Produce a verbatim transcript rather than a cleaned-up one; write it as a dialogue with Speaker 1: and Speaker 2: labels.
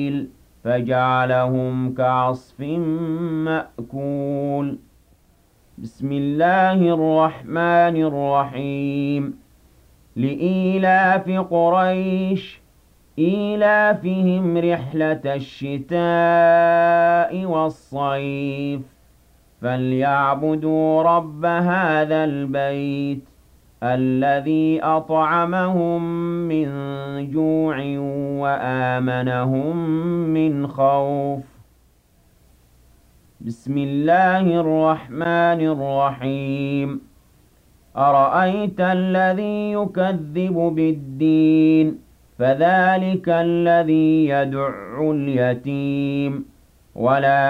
Speaker 1: فجعلهم كعصف مأكول بسم الله الرحمن الرحيم لإيلاف قريش إيلافهم رحلة الشتاء والصيف فليعبدوا رب هذا البيت الذي أطعمهم من جوع وآمنهم من خوف بسم الله الرحمن الرحيم أرأيت الذي يكذب بالدين فذلك الذي يدع اليتيم ولا